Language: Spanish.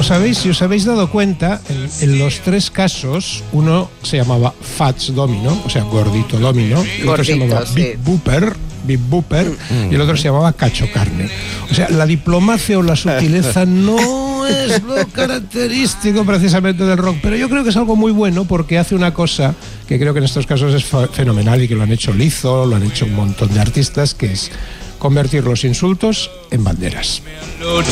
si os habéis dado cuenta, en los tres casos, uno se llamaba Fats Domino, o sea, Gordito Domino, y otro se llamaba Big Booper, y el otro se llamaba Cacho Carne. O sea, la diplomacia o la sutileza no es lo característico precisamente del rock, pero yo creo que es algo muy bueno porque hace una cosa que creo que en estos casos es fenomenal y que lo han hecho Lizzo, lo han hecho un montón de artistas, que es convertir los insultos en banderas.